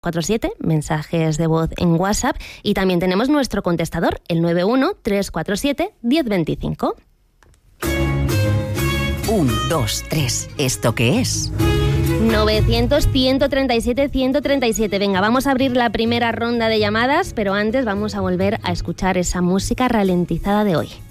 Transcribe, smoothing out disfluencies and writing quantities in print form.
47, mensajes de voz en WhatsApp, y también tenemos nuestro contestador, el 91-347-1025. 1, 2, 3, ¿esto qué es? 900-137-137. Venga, vamos a abrir la primera ronda de llamadas, pero antes vamos a volver a escuchar esa música ralentizada de hoy.